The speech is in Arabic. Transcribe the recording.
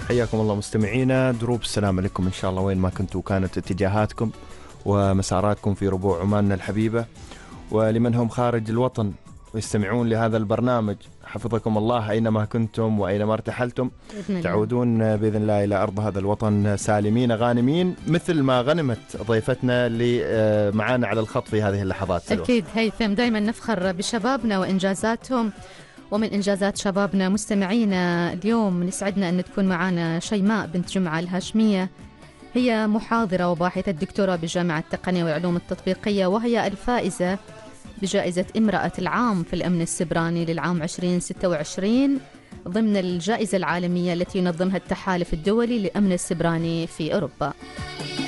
حياكم الله مستمعينا، دروب السلام لكم إن شاء الله وين ما كنتوا كانت اتجاهاتكم ومساراتكم في ربوع عماننا الحبيبة، ولمن هم خارج الوطن ويستمعون لهذا البرنامج حفظكم الله أينما كنتم وأينما ارتحلتم، تعودون بإذن الله إلى أرض هذا الوطن سالمين غانمين مثل ما غنمت ضيفتنا اللي معانا على الخط في هذه اللحظات. سلوى. أكيد هيثم، دائما نفخر بشبابنا وإنجازاتهم، ومن إنجازات شبابنا مستمعينا اليوم نسعدنا أن تكون معنا شيماء بنت جمعة الهاشمية. هي محاضرة وباحثة دكتوراه بجامعة التقنية والعلوم التطبيقية، وهي الفائزة بجائزة امرأة العام في الأمن السبراني للعام 2026 ضمن الجائزة العالمية التي ينظمها التحالف الدولي للأمن السبراني في أوروبا.